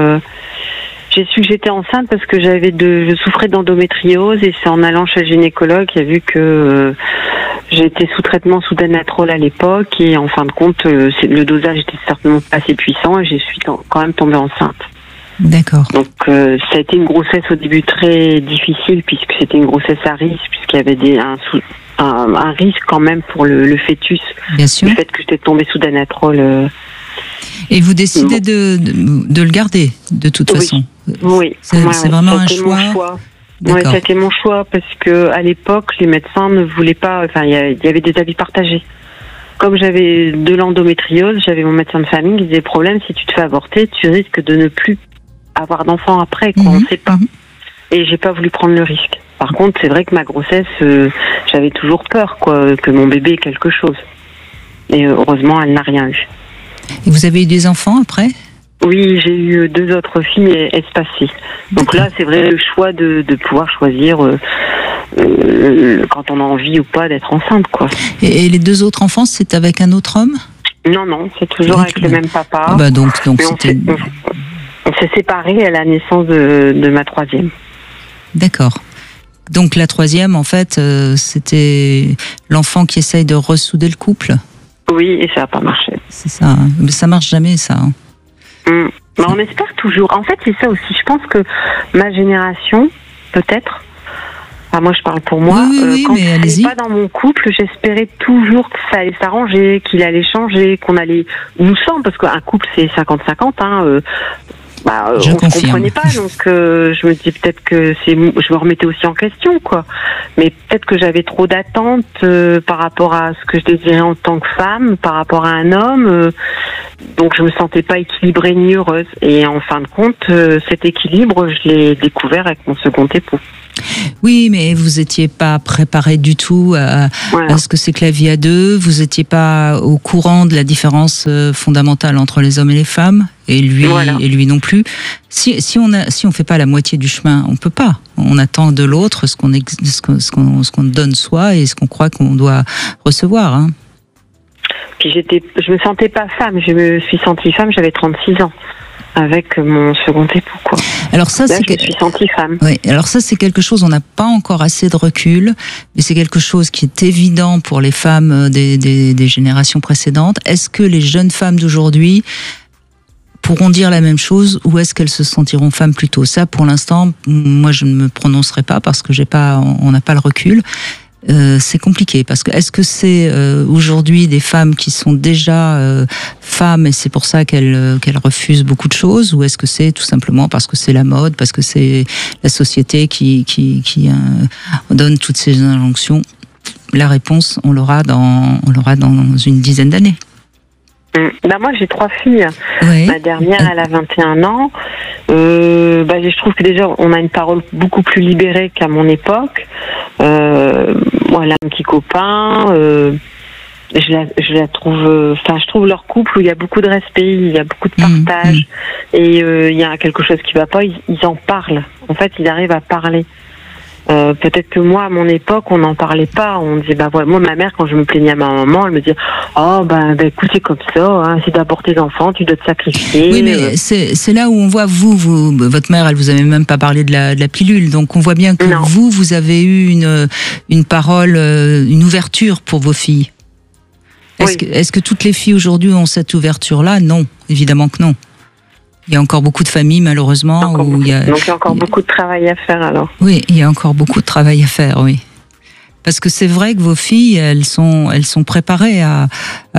j'ai su que j'étais enceinte parce que je souffrais d'endométriose, et c'est en allant chez le gynécologue qu'il a vu que j'étais sous traitement sous Danatrol à l'époque, et en fin de compte, le dosage était certainement pas assez puissant, et je suis quand même tombée enceinte. D'accord. Donc ça a été une grossesse au début très difficile, puisque c'était une grossesse à risque, puisqu'il y avait un risque quand même pour le fœtus. Bien sûr. Le fait que j'étais tombée sous Danatrol. Et vous décidez de le garder de toute façon. Oui. C'est vraiment un choix. Oui, ça a été mon choix, parce que à l'époque, les médecins ne voulaient pas. Enfin, il y avait des avis partagés. Comme j'avais de l'endométriose, j'avais mon médecin de famille qui disait: problème, si tu te fais avorter, tu risques de ne plus avoir d'enfants après, on ne sait pas. Et j'ai pas voulu prendre le risque. Par contre, c'est vrai que ma grossesse, j'avais toujours peur, que mon bébé ait quelque chose. Et heureusement, elle n'a rien eu. Et vous avez eu des enfants après? Oui, j'ai eu 2 autres filles espacées. Donc là, c'est vrai le choix de pouvoir choisir quand on a envie ou pas d'être enceinte, Et les 2 autres enfants, c'est avec un autre homme? Non, c'est toujours avec le même papa. Donc c'était... On s'est séparés à la naissance de ma 3e. D'accord. Donc la 3e, en fait, c'était l'enfant qui essaye de ressouder le couple? Oui, et ça n'a pas marché. C'est ça. Mais ça marche jamais, ça. Mais on espère toujours. En fait, c'est ça aussi. Je pense que ma génération, peut-être, moi je parle pour moi, quand je n'étais pas dans mon couple, j'espérais toujours que ça allait s'arranger, qu'il allait changer, qu'on allait... Nous sommes, parce qu'un couple c'est 50-50, je on ne confirme. comprenait pas, donc je me dis peut-être que je me remettais aussi en question, mais peut-être que j'avais trop d'attentes par rapport à ce que je désirais en tant que femme, par rapport à un homme, donc je me sentais pas équilibrée ni heureuse, et en fin de compte cet équilibre je l'ai découvert avec mon second époux. Oui, mais vous n'étiez pas préparé du tout à ce que c'est que la vie à 2. Vous n'étiez pas au courant de la différence fondamentale entre les hommes et les femmes, et lui non plus. Si on fait pas la moitié du chemin, on peut pas. On attend de l'autre ce qu'on donne soi et ce qu'on croit qu'on doit recevoir. Puis je me sentais pas femme, je me suis sentie femme, j'avais 36 ans. Avec mon second époux, quoi. Alors ça, là, je me suis sentie femme. Oui, alors ça, c'est quelque chose, on n'a pas encore assez de recul, mais c'est quelque chose qui est évident pour les femmes des générations précédentes. Est-ce que les jeunes femmes d'aujourd'hui pourront dire la même chose ou est-ce qu'elles se sentiront femmes plus tôt? Ça, pour l'instant, moi, je ne me prononcerai pas parce que on n'a pas le recul. C'est compliqué parce que est-ce que c'est aujourd'hui des femmes qui sont déjà femmes et c'est pour ça qu'elles refusent beaucoup de choses, ou est-ce que c'est tout simplement parce que c'est la mode, parce que c'est la société qui donne toutes ces injonctions? La réponse, on l'aura dans une dizaine d'années. Bah moi j'ai 3 filles. Oui. Ma dernière elle a 21 ans. Je trouve que déjà on a une parole beaucoup plus libérée qu'à mon époque. Moi elle a un petit copain. Je la trouve. Je trouve leur couple où il y a beaucoup de respect, il y a beaucoup de partage et il y a quelque chose qui va pas. Ils en parlent. En fait ils arrivent à parler. Peut-être que moi, à mon époque, on n'en parlait pas. On disait, moi, ma mère, quand je me plaignais à ma maman, elle me disait, écoute, c'est comme ça, hein, c'est d'abord tes enfants, tu dois te sacrifier. Oui, mais c'est là où on voit, votre mère, elle vous avait même pas parlé de la pilule. Donc, on voit bien que vous avez eu une parole, une ouverture pour vos filles. Est-ce que toutes les filles aujourd'hui ont cette ouverture-là? Non, évidemment que non. Il y a encore beaucoup de familles, malheureusement. Donc il y a encore beaucoup de travail à faire, alors. Oui, il y a encore beaucoup de travail à faire, oui. Parce que c'est vrai que vos filles, elles sont préparées à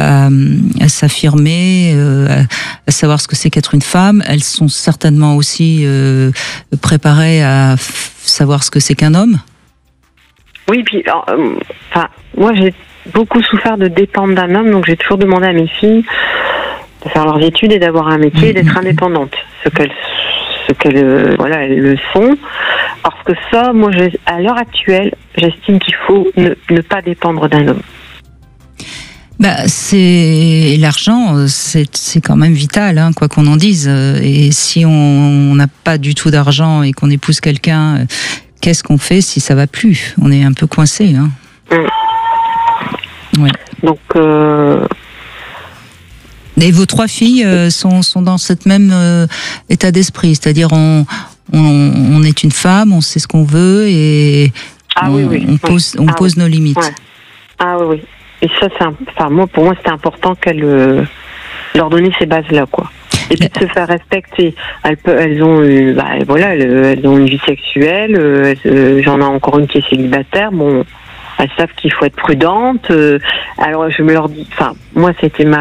s'affirmer, à savoir ce que c'est qu'être une femme. Elles sont certainement aussi préparées à savoir ce que c'est qu'un homme. Oui, puis moi j'ai beaucoup souffert de dépendre d'un homme, donc j'ai toujours demandé à mes filles de faire leurs études et d'avoir un métier et d'être indépendantes, elles le sont, parce que ça, moi, à l'heure actuelle, j'estime qu'il faut ne pas dépendre d'un homme. C'est l'argent, c'est quand même vital, hein, quoi qu'on en dise. Et si on n'a pas du tout d'argent et qu'on épouse quelqu'un, qu'est-ce qu'on fait si ça va plus? On est un peu coincé, hein. Ouais. Donc. Et vos 3 filles sont dans cette même état d'esprit, c'est-à-dire on est une femme, on sait ce qu'on veut et on pose nos limites. Ouais. Ah oui. Et ça, pour moi, c'était important qu'elle leur donner ces bases-là, quoi. Et puis de se faire respecter. Elles ont une vie sexuelle. J'en ai encore une qui est célibataire. Bon. Elles savent qu'il faut être prudente. Alors je me leur dis, moi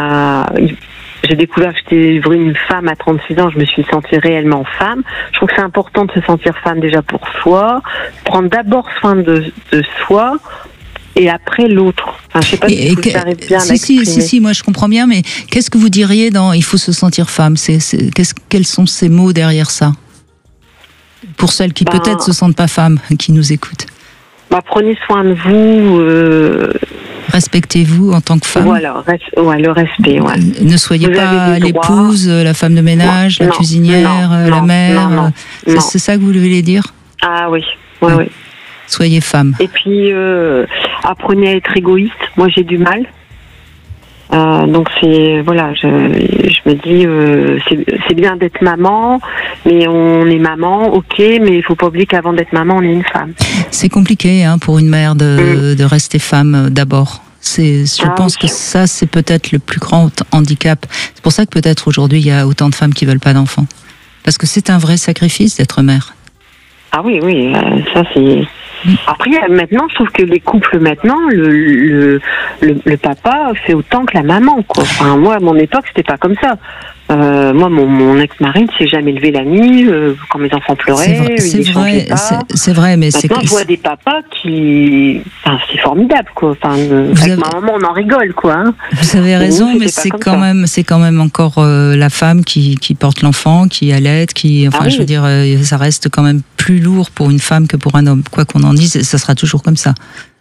j'ai découvert que j'étais une femme à 36 ans, je me suis sentie réellement femme. Je trouve que c'est important de se sentir femme déjà pour soi, prendre d'abord soin de soi et après l'autre. Je sais pas si vous arrivez bien à m'exprimer. Si, moi je comprends bien, mais qu'est-ce que vous diriez dans il faut se sentir femme? Quels sont ces mots derrière ça? Pour celles qui peut-être se sentent pas femmes, qui nous écoutent. Prenez soin de vous. Respectez-vous en tant que femme. Voilà, le respect. Ouais. Ne soyez pas l'épouse, la femme de ménage, la cuisinière, la mère. C'est ça que vous voulez dire? Ah oui, oui. Soyez femme. Et puis, apprenez à être égoïste. Moi, j'ai du mal. Donc je me dis c'est bien d'être maman, mais on est maman, ok, mais il faut pas oublier qu'avant d'être maman, on est une femme. C'est compliqué pour une mère de rester femme d'abord. Je pense que ça, c'est peut-être le plus grand handicap. C'est pour ça que peut-être aujourd'hui, il y a autant de femmes qui veulent pas d'enfants. Parce que c'est un vrai sacrifice d'être mère. Ah oui, ça c'est... Après, maintenant, je trouve que les couples, maintenant, le papa fait autant que la maman, quoi. Moi, à mon époque, c'était pas comme ça. Moi, mon ex-mari ne s'est jamais levé la nuit quand mes enfants pleuraient. C'est vrai, mais maintenant, je vois des papas qui... c'est formidable, quoi. Avec ma maman, on en rigole, quoi. Vous avez raison, mais c'est quand même encore la femme qui porte l'enfant, qui allaite, je veux dire, ça reste quand même plus lourd pour une femme que pour un homme. Quoi qu'on en dise, ça sera toujours comme ça.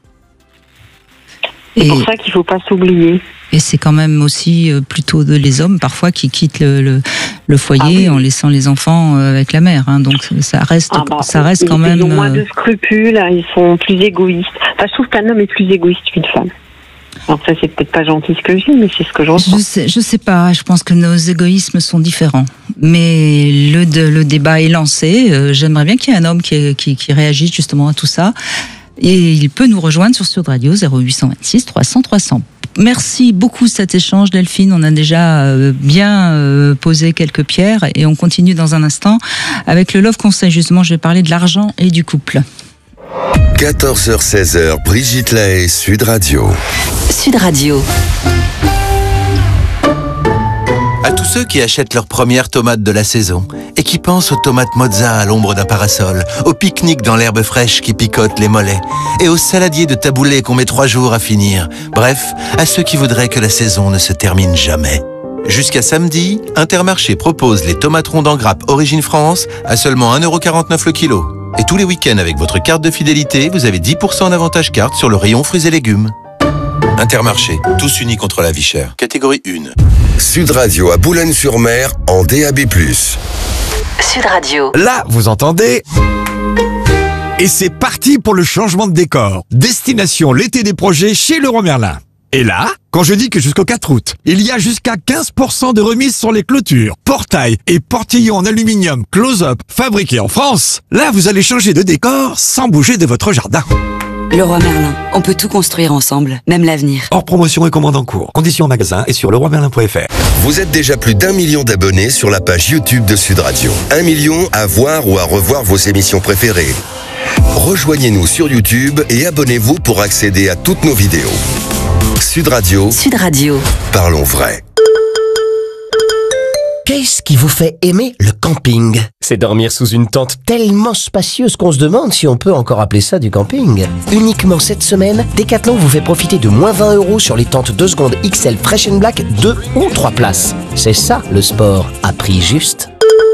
C'est pour ça qu'il ne faut pas s'oublier. Et c'est quand même aussi plutôt les hommes parfois qui quittent le foyer en laissant les enfants avec la mère. Donc ça reste quand même. Ils ont moins de scrupules, ils sont plus égoïstes. Je trouve qu'un homme est plus égoïste qu'une femme. Alors ça, c'est peut-être pas gentil ce que je dis, mais c'est ce que je ressens. Je sais pas, je pense que nos égoïsmes sont différents. Mais le débat est lancé. J'aimerais bien qu'il y ait un homme qui réagisse justement à tout ça. Et il peut nous rejoindre sur Sud Radio 0826 300 300. Merci beaucoup cet échange, Delphine. On a déjà bien posé quelques pierres et on continue dans un instant avec le Love Conseil. Justement, je vais parler de l'argent et du couple. 14h-16h, Brigitte Lahaie, Sud Radio. Sud Radio. À tous ceux qui achètent leurs premières tomates de la saison et qui pensent aux tomates mozza à l'ombre d'un parasol, au pique-nique dans l'herbe fraîche qui picote les mollets et aux saladiers de taboulé qu'on met 3 jours à finir. Bref, à ceux qui voudraient que la saison ne se termine jamais. Jusqu'à samedi, Intermarché propose les tomates rondes en grappe Origine France à seulement 1,49€ le kilo. Et tous les week-ends avec votre carte de fidélité, vous avez 10% d'avantage carte sur le rayon fruits et légumes. Intermarché, tous unis contre la vie chère. Catégorie 1. Sud Radio à Boulogne-sur-Mer en DAB+. Sud Radio. Là, vous entendez? Et c'est parti pour le changement de décor. Destination l'été des projets chez Leroy Merlin. Et là, quand je dis que jusqu'au 4 août, il y a jusqu'à 15% de remise sur les clôtures, portails et portillons en aluminium close-up fabriqués en France, là vous allez changer de décor sans bouger de votre jardin. Leroy Merlin, on peut tout construire ensemble, même l'avenir. Hors promotion et commande en cours. Conditions en magasin et sur leroymerlin.fr. Vous êtes déjà plus d'1 million d'abonnés sur la page YouTube de Sud Radio. 1 million à voir ou à revoir vos émissions préférées. Rejoignez-nous sur YouTube et abonnez-vous pour accéder à toutes nos vidéos. Sud Radio. Sud Radio. Parlons vrai. Qu'est-ce qui vous fait aimer le camping? C'est dormir sous une tente tellement spacieuse qu'on se demande si on peut encore appeler ça du camping. Uniquement cette semaine, Decathlon vous fait profiter de moins 20€ sur les tentes 2 secondes XL Fresh and Black 2 ou 3 places. C'est ça le sport à prix juste.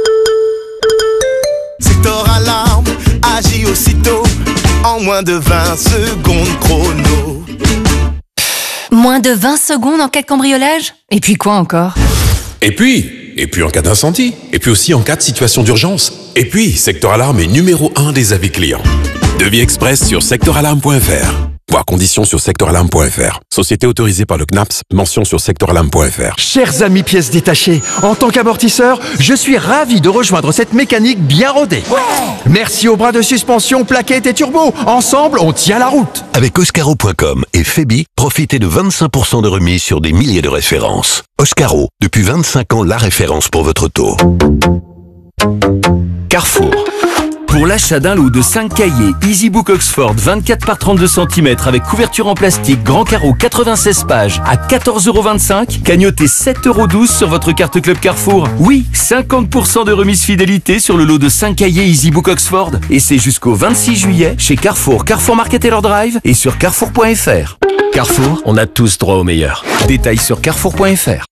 Sector Alarme agit aussitôt en moins de 20 secondes chrono. Moins de 20 secondes en cas de cambriolage? Et puis quoi encore? Et puis en cas d'incendie. Et puis aussi en cas de situation d'urgence. Et puis, Sector Alarme est numéro 1 des avis clients. Devis express sur sectoralarme.fr. Voir conditions sur sectoralarme.fr. Société autorisée par le CNAPS. Mention sur sectoralarme.fr. Chers amis pièces détachées, en tant qu'amortisseur, je suis ravi de rejoindre cette mécanique bien rodée. Merci aux bras de suspension, plaquettes et turbo. Ensemble, on tient la route. Avec Oscaro.com et Febi, profitez de 25% de remise sur des milliers de références. Oscaro, depuis 25 ans, la référence pour votre auto. Carrefour. Pour l'achat d'un lot de 5 cahiers EasyBook Oxford 24 par 32 cm avec couverture en plastique grand carreau 96 pages à 14,25€, cagnotez 7,12€ sur votre carte Club Carrefour. Oui, 50% de remise fidélité sur le lot de 5 cahiers EasyBook Oxford. Et c'est jusqu'au 26 juillet chez Carrefour, Carrefour Market Taylor Drive et sur carrefour.fr. Carrefour, on a tous droit au meilleur. Détails sur carrefour.fr.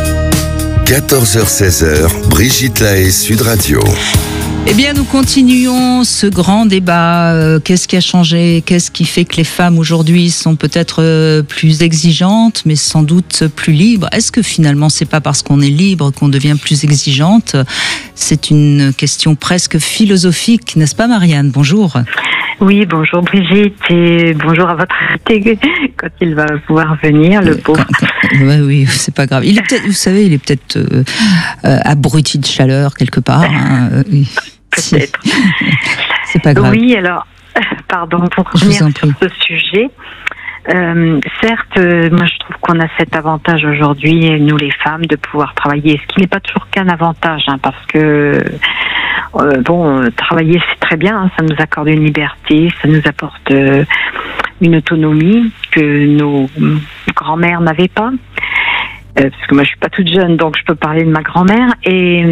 14h-16h, Brigitte Lahaie, Sud Radio. Eh bien, nous continuons ce grand débat. Qu'est-ce qui a changé? Qu'est-ce qui fait que les femmes aujourd'hui sont peut-être plus exigeantes, mais sans doute plus libres? Est-ce que finalement, c'est pas parce qu'on est libre qu'on devient plus exigeante? C'est une question presque philosophique, n'est-ce pas, Marianne? Bonjour. Oui, bonjour Brigitte et bonjour à votre invité quand il va pouvoir venir, le pauvre. Oui, c'est pas grave. Il est peut-être, vous savez, il est peut-être abruti de chaleur quelque part. Hein. Peut-être. C'est pas grave. Oui, alors, pardon pour revenir sur ce sujet. Certes, moi je trouve qu'on a cet avantage aujourd'hui, nous les femmes, de pouvoir travailler, ce qui n'est pas toujours qu'un avantage, hein, parce que travailler c'est très bien, hein, ça nous accorde une liberté, ça nous apporte une autonomie que nos grand-mères n'avaient pas, parce que moi je suis pas toute jeune, donc je peux parler de ma grand-mère. Et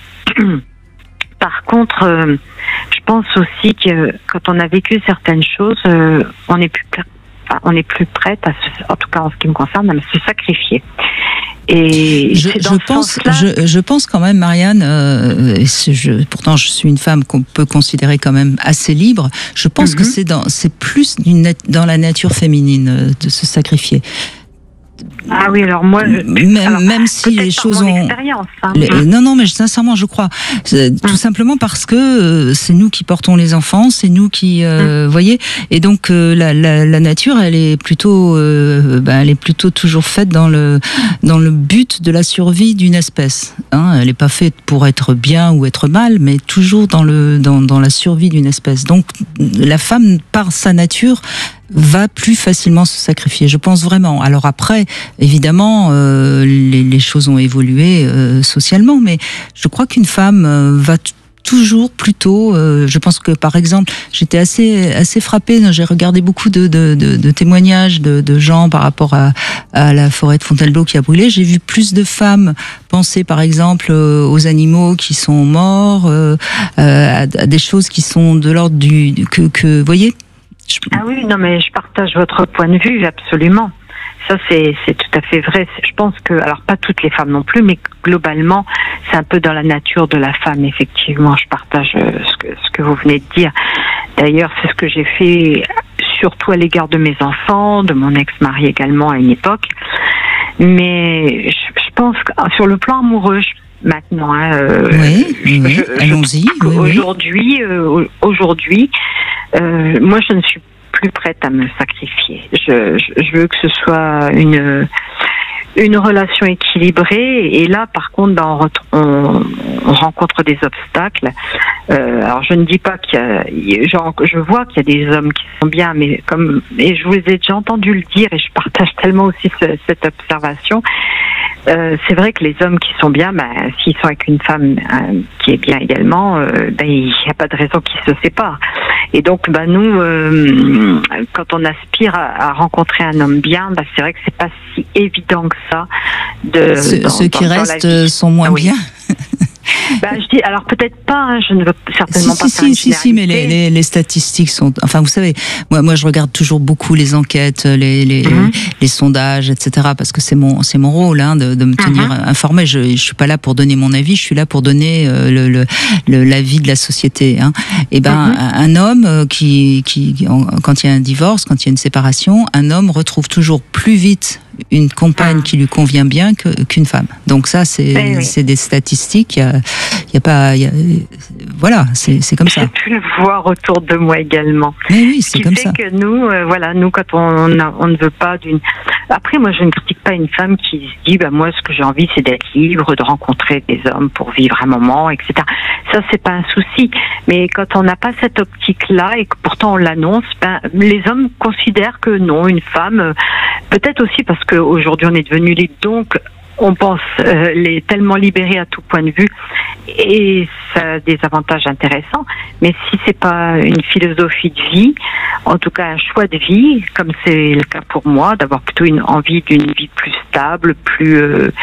par contre, je pense aussi que quand on a vécu certaines choses, on n'est plus prête, en tout cas en ce qui me concerne, à se sacrifier. Et je pense quand même, Marianne, pourtant je suis une femme qu'on peut considérer quand même assez libre, je pense que c'est plus dans la nature féminine de se sacrifier. Ah oui, alors moi, même si les choses ont non, mais sincèrement, je crois tout simplement parce que c'est nous qui portons les enfants, c'est nous qui voyez, et donc la nature, elle est plutôt toujours faite dans le but de la survie d'une espèce. Hein, elle n'est pas faite pour être bien ou être mal, mais toujours dans la survie d'une espèce. Donc la femme, par sa nature, va plus facilement se sacrifier, je pense vraiment. Alors après, évidemment, les choses ont évolué socialement, mais je crois qu'une femme va toujours plutôt, je pense que par exemple, j'étais assez frappée, j'ai regardé beaucoup de témoignages de gens par rapport à la forêt de Fontainebleau qui a brûlé. J'ai vu plus de femmes penser par exemple aux animaux qui sont morts, à des choses qui sont de l'ordre que vous voyez. Ah oui, non, mais je partage votre point de vue, absolument. Ça, c'est tout à fait vrai. Je pense que, alors pas toutes les femmes non plus, mais globalement, c'est un peu dans la nature de la femme, effectivement. Je partage ce que vous venez de dire. D'ailleurs, c'est ce que j'ai fait surtout à l'égard de mes enfants, de mon ex-mari également à une époque. Mais je pense que sur le plan amoureux, maintenant, allons-y. Aujourd'hui, moi, je ne suis plus prête à me sacrifier. Je veux que ce soit une relation équilibrée. Et là, par contre, on rencontre des obstacles. Alors, je ne dis pas je vois qu'il y a des hommes qui sont bien, mais et je vous ai déjà entendu le dire, et je partage tellement aussi cette observation. C'est vrai que les hommes qui sont bien, s'ils sont avec une femme qui est bien également, il n'y a pas de raison qu'ils se séparent. Et donc, nous, quand on aspire à rencontrer un homme bien, c'est vrai que c'est pas si évident que ça. Ceux qui restent sont moins bien. Je dis, alors peut-être pas, je ne veux certainement pas faire une généralité. Si, mais les statistiques sont, enfin, vous savez, moi je regarde toujours beaucoup les enquêtes, les sondages, etc., parce que c'est mon rôle, de me tenir informé. Je suis pas là pour donner mon avis, je suis là pour donner l'avis de la société. Et un homme quand il y a un divorce, quand il y a une séparation, un homme retrouve toujours plus vite une compagne qui lui convient bien qu'une femme. Donc ça, c'est des statistiques. Il y a pas, voilà, c'est comme ça. J'ai pu le voir autour de moi également. Mais oui, c'est comme ça. Que nous, quand on ne veut pas d'une. Après, moi, je ne critique pas une femme qui se dit, moi, ce que j'ai envie, c'est d'être libre, de rencontrer des hommes pour vivre un moment, etc. Ça, c'est pas un souci. Mais quand on n'a pas cette optique-là et que pourtant on l'annonce, les hommes considèrent que non, une femme, peut-être aussi parce qu'aujourd'hui on est devenu libre, donc on pense tellement libérée à tout point de vue, et ça a des avantages intéressants. Mais si c'est pas une philosophie de vie, en tout cas un choix de vie, comme c'est le cas pour moi, d'avoir plutôt une envie d'une vie plus stable, plus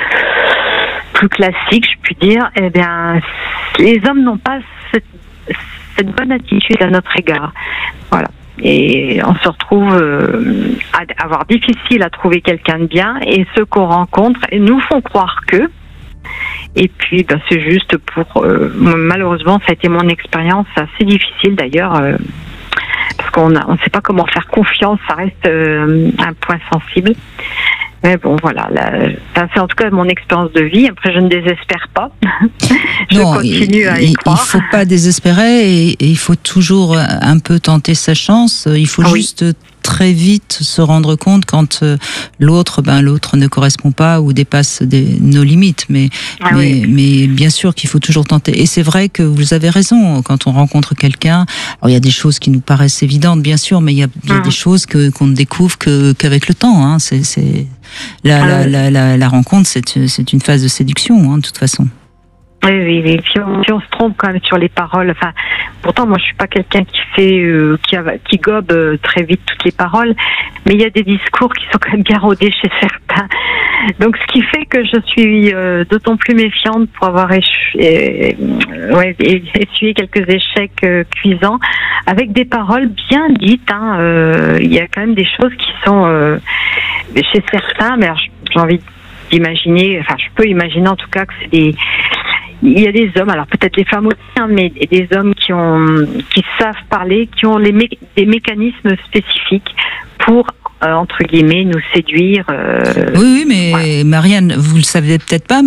classique, je puis dire, les hommes n'ont pas cette bonne attitude à notre égard. Voilà. Et on se retrouve à avoir difficile à trouver quelqu'un de bien, et ceux qu'on rencontre nous font croire que. Et puis, c'est juste pour... malheureusement, ça a été mon expérience assez difficile d'ailleurs, parce qu'on ne sait pas comment faire confiance, ça reste un point sensible. Mais bon, voilà, c'est en tout cas mon expérience de vie. Après, je ne désespère pas. Je continue à y croire. Il ne faut pas désespérer, et il faut toujours un peu tenter sa chance. Il faut juste très vite se rendre compte quand l'autre ne correspond pas ou dépasse nos limites. Mais bien sûr qu'il faut toujours tenter. Et c'est vrai que vous avez raison, quand on rencontre quelqu'un, alors il y a des choses qui nous paraissent évidentes, bien sûr, mais il y a des choses qu'on ne découvre qu'avec le temps. La rencontre, c'est une phase de séduction, de toute façon. Oui. Puis on se trompe quand même sur les paroles. Enfin, pourtant, moi, je suis pas quelqu'un qui gobe très vite toutes les paroles, mais il y a des discours qui sont quand même bien rodés chez certains. Donc, ce qui fait que je suis d'autant plus méfiante pour avoir essuyé quelques échecs cuisants avec des paroles bien dites. Il y a quand même des choses qui sont chez certains, mais alors, j'ai envie d'imaginer, je peux imaginer en tout cas que il y a des hommes, alors peut-être les femmes aussi, mais des hommes qui savent parler, qui ont des mécanismes spécifiques pour entre guillemets, nous séduire. Oui, mais voilà. Marianne, vous le savez peut-être pas,